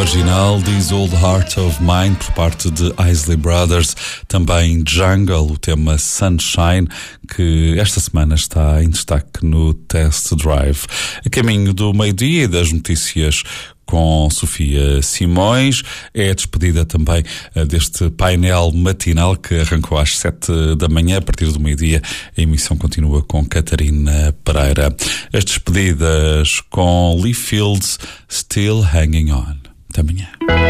marginal, This Old Heart of Mine, por parte de Isley Brothers. Também Jungle, o tema Sunshine, que esta semana está em destaque no Test Drive. A caminho do meio-dia e das notícias com Sofia Simões. É a despedida também deste painel matinal que arrancou às 7 da manhã. A partir do meio-dia a emissão continua com Catarina Pereira. As despedidas com Lee Fields, Still Hanging On. Até amanhã.